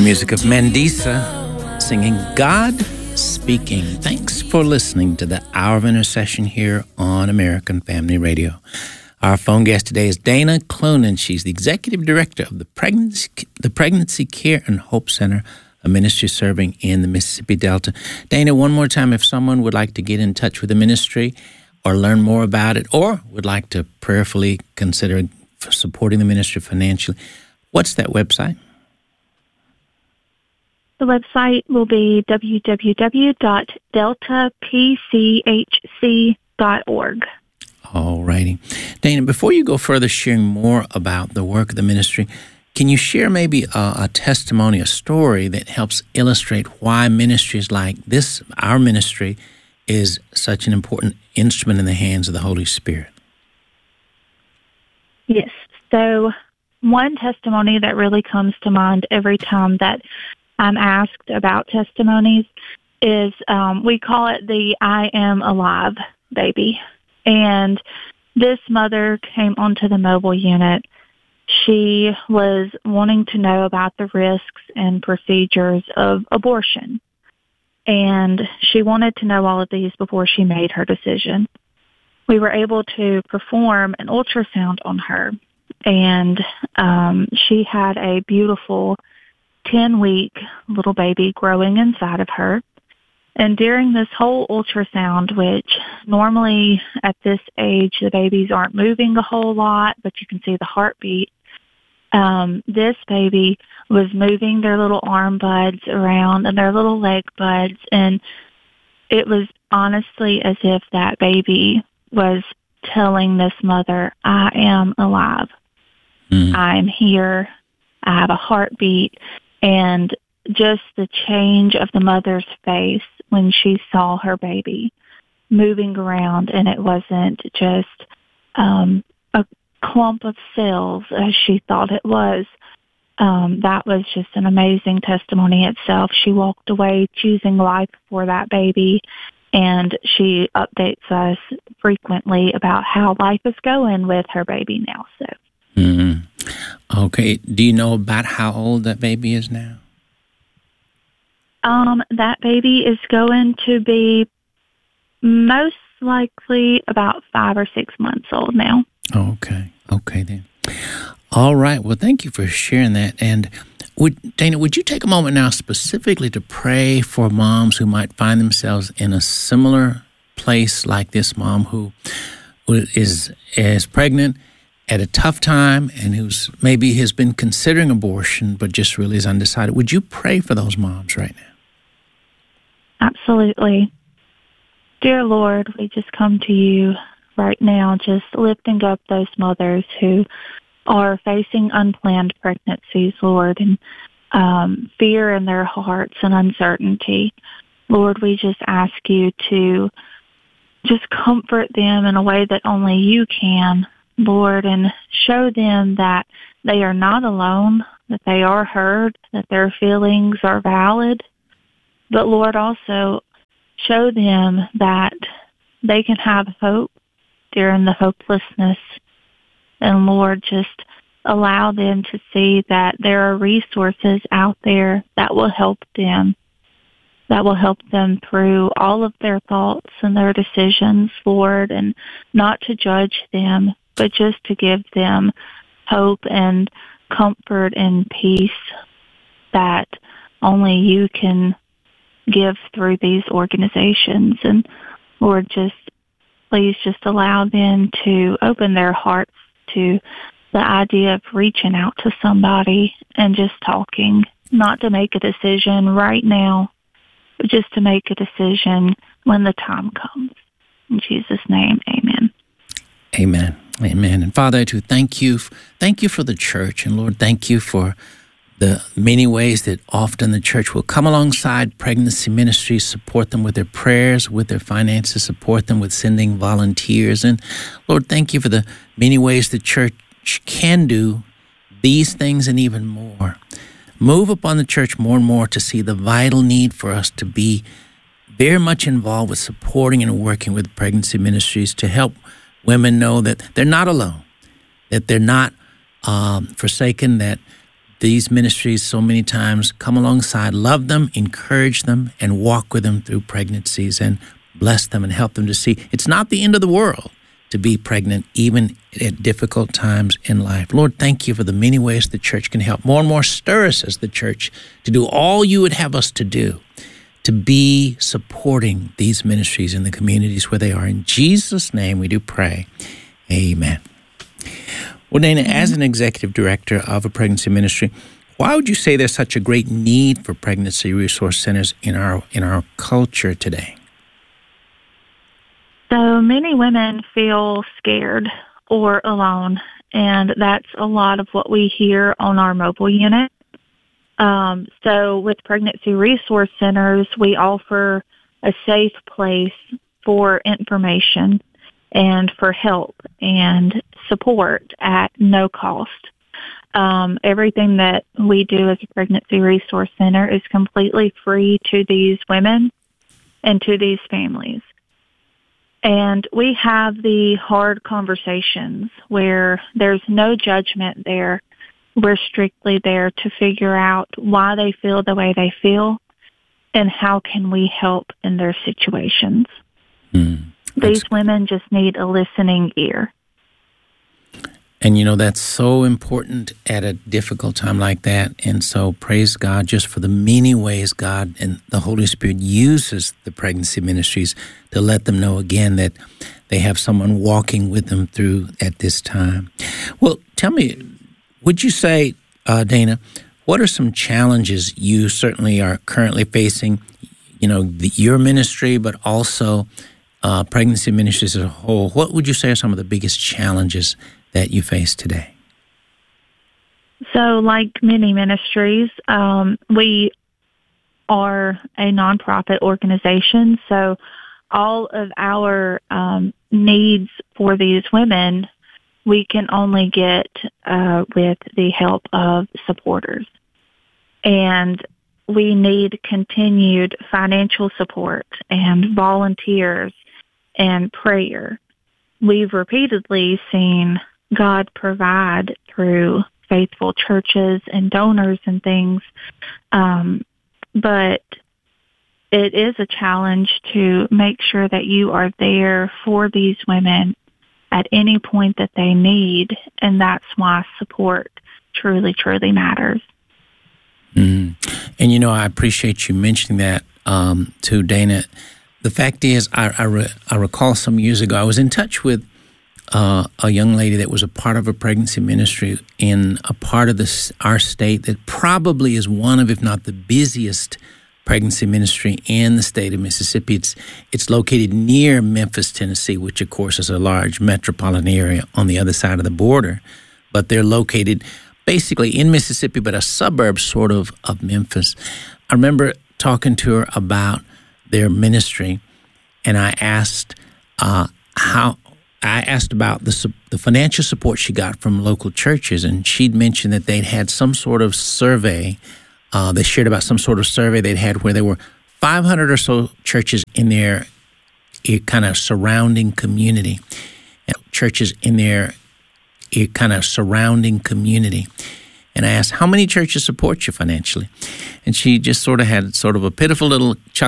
music of Mandisa singing God Speaking. Thanks for listening to the Hour of Intercession here on American Family Radio. Our phone guest today is Dana Cloonan. She's the Executive Director of the Pregnancy Care and Hope Center, a ministry serving in the Mississippi Delta. Dana, one more time, if someone would like to get in touch with the ministry or learn more about it, or would like to prayerfully consider supporting the ministry financially, what's that website? The website will be www.deltapchc.org. All righty. Dana, before you go further sharing more about the work of the ministry, can you share maybe a testimony, a story that helps illustrate why ministries like this, our ministry, is such an important instrument in the hands of the Holy Spirit? Yes. So one testimony that really comes to mind every time that I'm asked about testimonies is we call it the I Am Alive baby. And this mother came onto the mobile unit. She was wanting to know about the risks and procedures of abortion. And she wanted to know all of these before she made her decision. We were able to perform an ultrasound on her. And she had a beautiful 10-week little baby growing inside of her. And during this whole ultrasound, which normally at this age, the babies aren't moving a whole lot, but you can see the heartbeat, this baby was moving their little arm buds around and their little leg buds. And it was honestly as if that baby was telling this mother, I am alive. Mm-hmm. I'm here. I have a heartbeat. And just the change of the mother's face when she saw her baby moving around, and it wasn't just a clump of cells as she thought it was. That was just an amazing testimony itself. She walked away choosing life for that baby, and she updates us frequently about how life is going with her baby now. So. Mm-hmm. Okay. Do you know about how old that baby is now? That baby is going to be most likely about 5 or 6 months old now. Okay. Okay, then. All right. Well, thank you for sharing that. And Dana, would you take a moment now specifically to pray for moms who might find themselves in a similar place like this mom who is pregnant at a tough time and who's maybe has been considering abortion but just really is undecided? Would you pray for those moms right now? Absolutely. Dear Lord, we just come to you right now, just lifting up those mothers who are facing unplanned pregnancies, Lord, and fear in their hearts and uncertainty. Lord, we just ask you to just comfort them in a way that only you can, Lord, and show them that they are not alone, that they are heard, that their feelings are valid. But Lord, also show them that they can have hope during the hopelessness. And Lord, just allow them to see that there are resources out there that will help them through all of their thoughts and their decisions, Lord, and not to judge them, but just to give them hope and comfort and peace that only you can give through these organizations. And Lord, please allow them to open their hearts to the idea of reaching out to somebody and just talking, not to make a decision right now, but just to make a decision when the time comes. In Jesus' name, amen. Amen. Amen. And Father, I do thank you for the church. And Lord, thank you for the many ways that often the church will come alongside pregnancy ministries, support them with their prayers, with their finances, support them with sending volunteers. And Lord, thank you for the many ways the church can do these things and even more. Move upon the church more and more to see the vital need for us to be very much involved with supporting and working with pregnancy ministries to help women know that they're not alone, that they're not forsaken, that these ministries so many times come alongside, love them, encourage them, and walk with them through pregnancies and bless them and help them to see it's not the end of the world to be pregnant, even at difficult times in life. Lord, thank you for the many ways the church can help. More and more stir us as the church to do all you would have us to do, to be supporting these ministries in the communities where they are. In Jesus' name we do pray. Amen. Well, Dana, as an executive director of a pregnancy ministry, why would you say there's such a great need for pregnancy resource centers in our culture today? So many women feel scared or alone, and that's a lot of what we hear on our mobile unit. So with pregnancy resource centers, we offer a safe place for information and for help and support at no cost. Everything that we do as a pregnancy resource center is completely free to these women and to these families. And we have the hard conversations where there's no judgment there. We're strictly there to figure out why they feel the way they feel and how can we help in their situations. These women just need a listening ear. And, that's so important at a difficult time like that. And so praise God just for the many ways God and the Holy Spirit uses the pregnancy ministries to let them know again that they have someone walking with them through at this time. Well, tell me, would you say, Dana, what are some challenges you certainly are currently facing, your ministry, but also pregnancy ministries as a whole? What would you say are some of the biggest challenges that you face today? So like many ministries, we are a nonprofit organization. So all of our needs for these women, we can only get with the help of supporters. And we need continued financial support and volunteers and prayer. We've repeatedly seen God provide through faithful churches and donors and things, but it is a challenge to make sure that you are there for these women at any point that they need, and that's why support truly, truly matters. And, I appreciate you mentioning that too, Dana. The fact is, I recall some years ago, I was in touch with a young lady that was a part of a pregnancy ministry in a part of our state that probably is one of, if not the busiest pregnancy ministry in the state of Mississippi. It's located near Memphis, Tennessee, which of course is a large metropolitan area on the other side of the border. But they're located basically in Mississippi, but a suburb sort of Memphis. I remember talking to her about their ministry, and I asked about the financial support she got from local churches, and she'd mentioned that they'd had some sort of survey. They shared about some sort of survey they'd had where there were 500 or so churches in their kind of surrounding community. And I asked, how many churches support you financially? And she just sort of had sort of a pitiful little chuckle